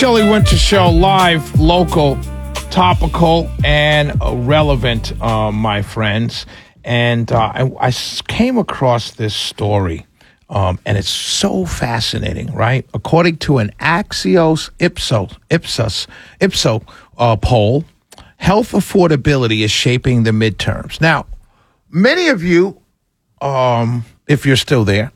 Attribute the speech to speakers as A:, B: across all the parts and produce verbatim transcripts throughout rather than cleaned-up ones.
A: Shelley Winter Show, live, local, topical, and relevant, uh, my friends. And uh, I, I came across this story, um, and it's so fascinating, right? According to an Axios Ipsos, Ipsos, Ipsos uh, poll, health affordability is shaping the midterms. Now, many of you, um, if you're still there,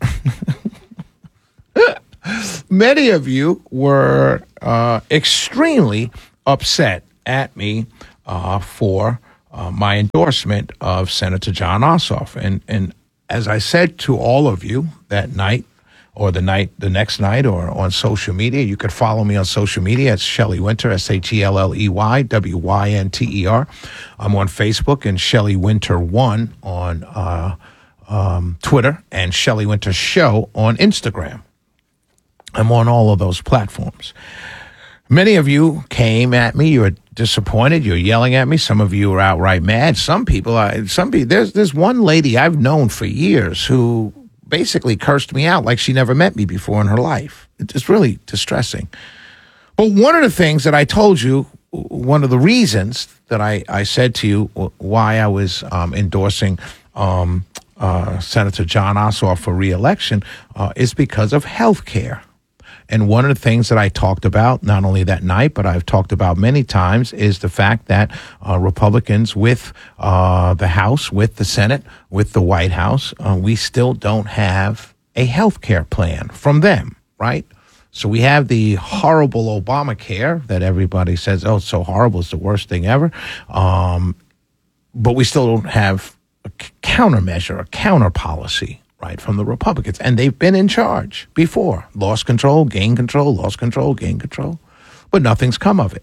A: many of you were uh, extremely upset at me uh, for uh, my endorsement of Senator Jon Ossoff. And and as I said to all of you that night, or the night, the next night, or on social media, you could follow me on social media. It's Shelley Winter, S H E L L E Y W Y N T E R. I'm on Facebook and Shelley Winter one on uh, um, Twitter, and Shelley Winter Show on Instagram. I'm on all of those platforms. Many of you came at me. You were disappointed. You're yelling at me. Some of you are outright mad. Some people, I, some people. There's there's one lady I've known for years who basically cursed me out like she never met me before in her life. It's really distressing. But one of the things that I told you, one of the reasons that I, I said to you why I was um, endorsing um, uh, Senator Jon Ossoff for re-election uh, is because of health care. And one of the things that I talked about, not only that night, but I've talked about many times, is the fact that uh, Republicans with uh, the House, with the Senate, with the White House, uh, we still don't have a health care plan from them, right? So we have the horrible Obamacare that everybody says, oh, it's so horrible, it's the worst thing ever. Um, but we still don't have a countermeasure, a counter policy, right, from the Republicans. And they've been in charge before. Lost control, gain control, lost control, gain control. But nothing's come of it.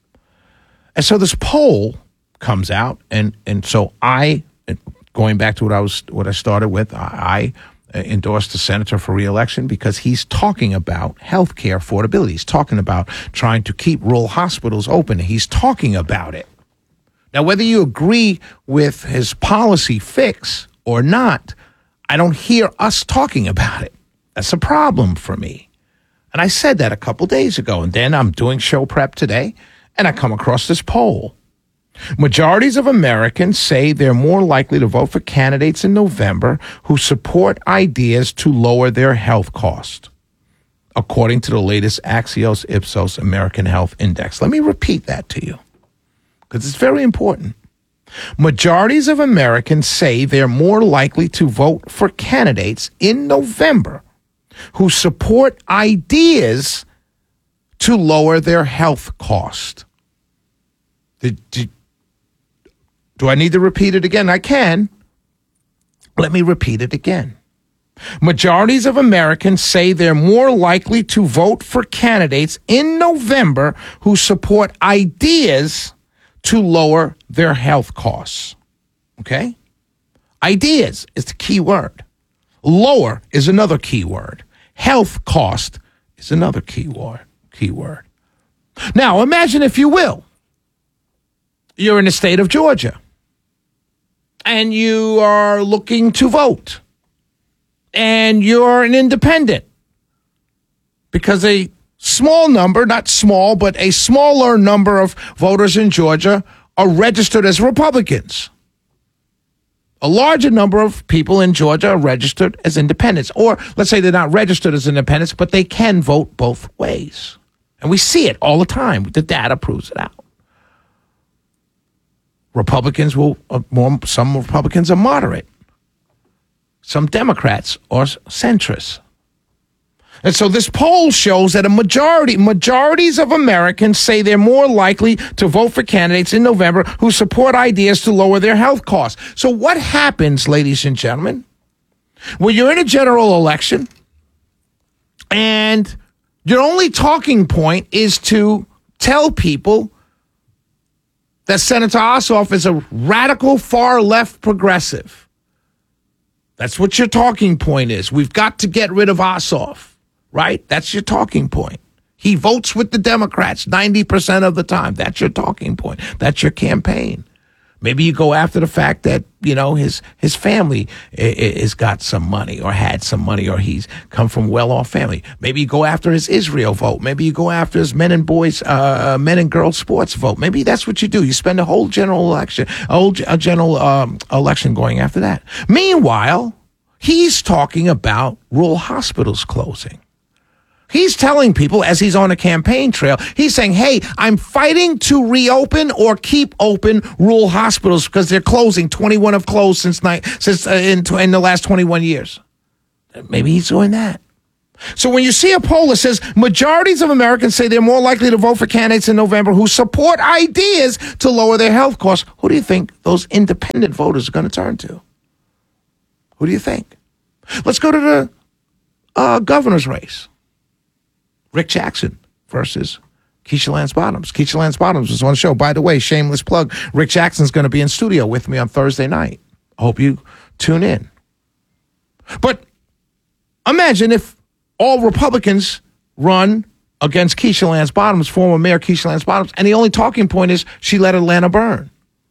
A: And so this poll comes out, and and so I, going back to what I was what I started with, I, I endorsed the senator for re-election because he's talking about health care affordability. He's talking about trying to keep rural hospitals open. He's talking about it. Now, whether you agree with his policy fix or not, I don't hear us talking about it. That's a problem for me. And I said that a couple days ago. And then I'm doing show prep today, and I come across this poll. Majorities of Americans say they're more likely to vote for candidates in November who support ideas to lower their health cost, according to the latest Axios Ipsos American Health Index. Let me repeat that to you, because it's very important. Majorities of Americans say they're more likely to vote for candidates in November who support ideas to lower their health cost. Did, did, do I need to repeat it again? I can. Let me repeat it again. Majorities of Americans say they're more likely to vote for candidates in November who support ideas to lower their health costs. Okay? Ideas is the key word. Lower is another key word. Health cost is another key word. Key word. Now, imagine, if you will, you're in the state of Georgia and you are looking to vote and you're an independent because a small number, not small, but a smaller number of voters in Georgia are registered as Republicans. A larger number of people in Georgia are registered as independents. Or let's say they're not registered as independents, but they can vote both ways. And we see it all the time. The data proves it out. Republicans will, uh, more, some Republicans are moderate. Some Democrats are centrist. And so this poll shows that a majority, majorities of Americans say they're more likely to vote for candidates in November who support ideas to lower their health costs. So what happens, ladies and gentlemen, when you're in a general election and your only talking point is to tell people that Senator Ossoff is a radical far-left progressive? That's what your talking point is. We've got to get rid of Ossoff. Right? That's your talking point. He votes with the Democrats ninety percent of the time. That's your talking point. That's your campaign. Maybe you go after the fact that, you know, his his family has got some money or had some money or he's come from well-off family. Maybe you go after his Israel vote. Maybe you go after his men and boys, uh, men and girls sports vote. Maybe that's what you do. You spend a whole general election, a whole a general um, election going after that. Meanwhile, he's talking about rural hospitals closing. He's telling people as he's on a campaign trail, he's saying, hey, I'm fighting to reopen or keep open rural hospitals because they're closing. twenty-one have closed since night, since uh, in, in the last twenty-one years. Maybe he's doing that. So when you see a poll that says majorities of Americans say they're more likely to vote for candidates in November who support ideas to lower their health costs, who do you think those independent voters are going to turn to? Who do you think? Let's go to the uh, governor's race. Rick Jackson versus Keisha Lance Bottoms. Keisha Lance Bottoms was on the show. By the way, shameless plug, Rick Jackson's going to be in studio with me on Thursday night. I hope you tune in. But imagine if all Republicans run against Keisha Lance Bottoms, former Mayor Keisha Lance Bottoms, and the only talking point is she let Atlanta burn.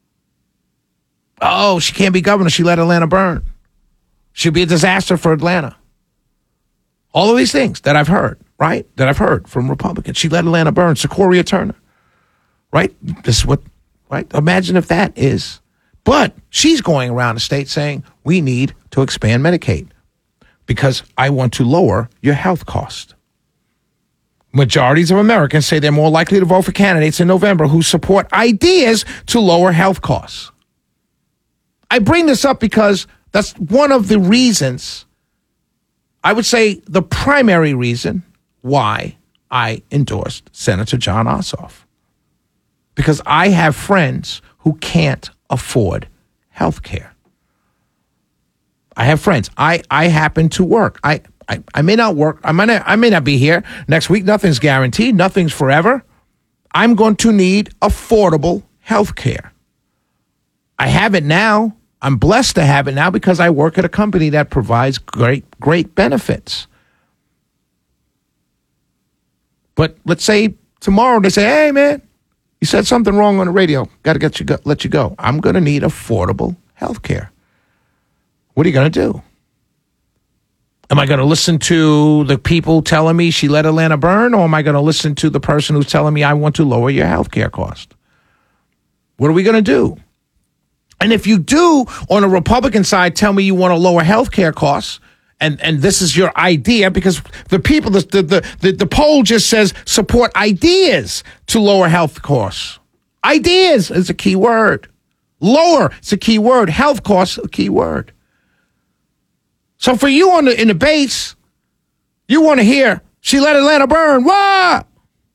A: Oh, she can't be governor. She let Atlanta burn. She'll be a disaster for Atlanta. All of these things that I've heard, right? That I've heard from Republicans. She let Atlanta burn. Sequoia Turner, right? This is what, right? Imagine if that is. But she's going around the state saying, we need to expand Medicaid because I want to lower your health cost. Majorities of Americans say they're more likely to vote for candidates in November who support ideas to lower health costs. I bring this up because that's one of the reasons, I would say the primary reason why I endorsed Senator Jon Ossoff. Because I have friends who can't afford health care. I have friends. I, I happen to work. I, I, I may not work. I might not, I may not be here next week. Nothing's guaranteed. Nothing's forever. I'm going to need affordable health care. I have it now. I'm blessed to have it now because I work at a company that provides great, great benefits. But let's say tomorrow they say, hey, man, you said something wrong on the radio. Got to get you go, let you go. I'm going to need affordable health care. What are you going to do? Am I going to listen to the people telling me she let Atlanta burn, or am I going to listen to the person who's telling me I want to lower your health care cost? What are we going to do? And if you do, on the Republican side, tell me you want to lower health care costs, and, and this is your idea, because the people, the, the, the, the poll just says support ideas to lower health costs. Ideas is a key word. Lower is a key word. Health costs a key word. So for you on the, in the base, you want to hear, she let Atlanta burn. What?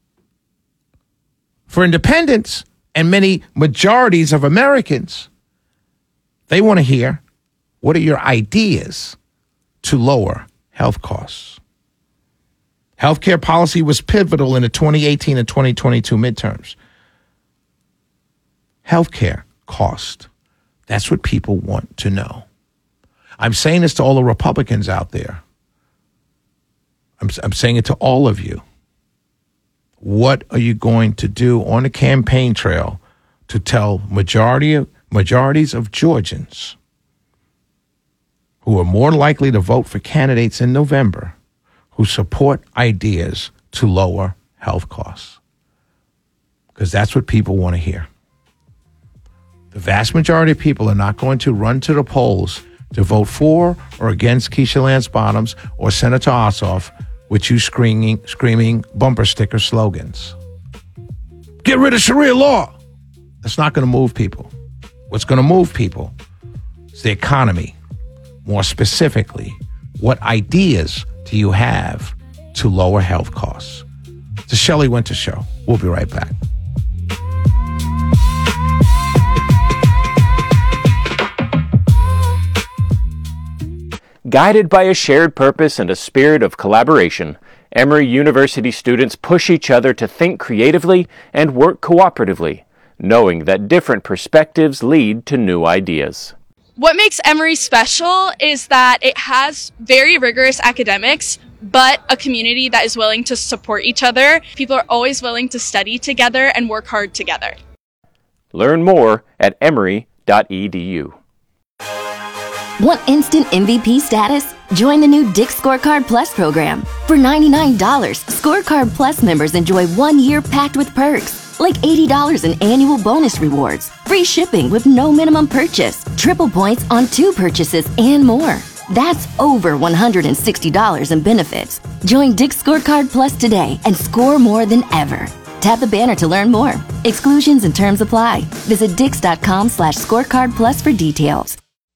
A: For independents and many majorities of Americans, they want to hear, what are your ideas to lower health costs? Healthcare policy was pivotal in the twenty eighteen and twenty twenty-two midterms. Healthcare cost. That's what people want to know. I'm saying this to all the Republicans out there. I'm, I'm saying it to all of you. What are you going to do on the campaign trail to tell majority of, majorities of Georgians who are more likely to vote for candidates in November who support ideas to lower health costs? Because that's what people want to hear. The vast majority of people are not going to run to the polls to vote for or against Keisha Lance Bottoms or Senator Ossoff with you screaming, screaming bumper sticker slogans. Get rid of Sharia law. That's not going to move people. What's going to move people is the economy. More specifically, what ideas do you have to lower health costs? It's the Shelley Winter Show. We'll be right back.
B: Guided by a shared purpose and a spirit of collaboration, Emory University students push each other to think creatively and work cooperatively, knowing that different perspectives lead to new ideas.
C: What makes Emory special is that it has very rigorous academics, but a community that is willing to support each other. People are always willing to study together and work hard together.
B: Learn more at emory dot e d u.
D: Want instant M V P status? Join the new Dick's Scorecard Plus program. For ninety-nine dollars, Scorecard Plus members enjoy one year packed with perks, like eighty dollars in annual bonus rewards, free shipping with no minimum purchase, triple points on two purchases, and more. That's over one hundred sixty dollars in benefits. Join Dick's Scorecard Plus today and score more than ever. Tap the banner to learn more. Exclusions and terms apply. Visit dix.com slash scorecard plus for details.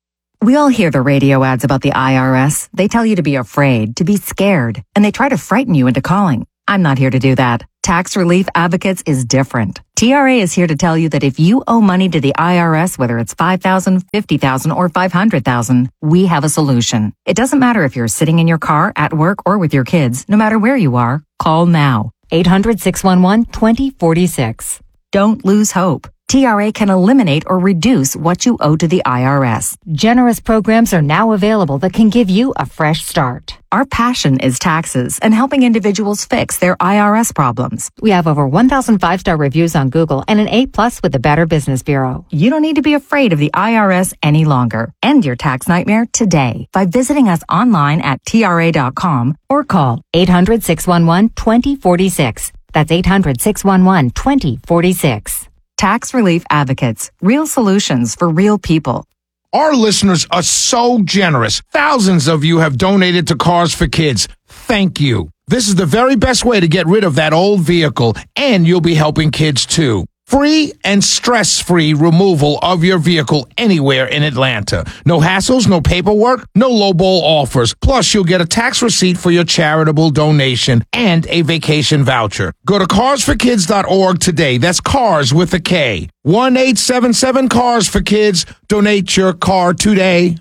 E: We all hear the radio ads about the I R S. They tell you to be afraid, to be scared, and they try to frighten you into calling. I'm not here to do that. Tax Relief Advocates is different. T R A is here to tell you that if you owe money to the I R S, whether it's five thousand dollars, fifty thousand dollars, or five hundred thousand dollars, we have a solution. It doesn't matter if you're sitting in your car, at work, or with your kids. No matter where you are, call now. eight hundred, six one one, two zero four six. Don't lose hope. T R A can eliminate or reduce what you owe to the I R S. Generous programs are now available that can give you a fresh start. Our passion is taxes and helping individuals fix their I R S problems. We have over one thousand five-star reviews on Google and an A plus with the Better Business Bureau. You don't need to be afraid of the I R S any longer. End your tax nightmare today by visiting us online at T R A dot com or call eight hundred, six one one, two zero four six. That's eight hundred, six one one, two zero four six. Tax Relief Advocates. Real solutions for real people.
A: Our listeners are so generous. Thousands of you have donated to Cars for Kids. Thank you. This is the very best way to get rid of that old vehicle, and you'll be helping kids too. Free and stress-free removal of your vehicle anywhere in Atlanta. No hassles, no paperwork, no lowball offers. Plus, you'll get a tax receipt for your charitable donation and a vacation voucher. Go to cars for kids dot org today. That's cars with a K. one eight seven seven cars for kids. Donate your car today.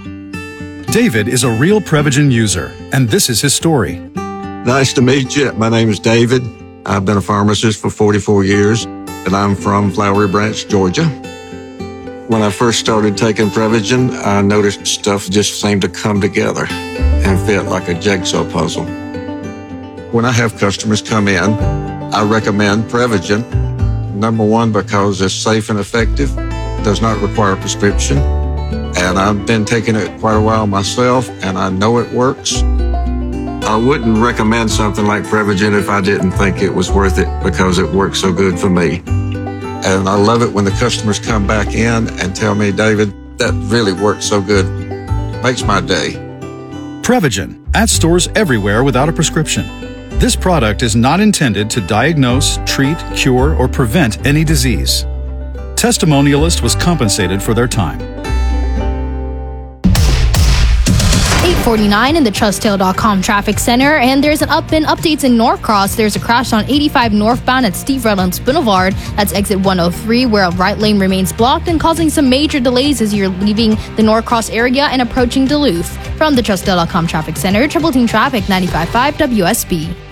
F: David is a real Prevagen user, and this is his story.
G: Nice to meet you. My name is David. I've been a pharmacist for forty-four years. And I'm from Flowery Branch, Georgia. When I first started taking Prevagen, I noticed stuff just seemed to come together and fit like a jigsaw puzzle. When I have customers come in, I recommend Prevagen. Number one, because it's safe and effective, does not require a prescription. And I've been taking it quite a while myself, and I know it works. I wouldn't recommend something like Prevagen if I didn't think it was worth it because it works so good for me. And I love it when the customers come back in and tell me, David, that really works so good. Makes my day.
F: Prevagen, at stores everywhere without a prescription. This product is not intended to diagnose, treat, cure, or prevent any disease. Testimonialist was compensated for their time.
H: eight forty-nine in the trust tail dot com traffic center, and there's an up and updates in Norcross. There's a crash on eighty-five northbound at Steve Redlands Boulevard. That's exit one oh three, where a right lane remains blocked and causing some major delays as you're leaving the Norcross area and approaching Duluth. From the trust tail dot com traffic center, Triple Team Traffic ninety-five point five W S B.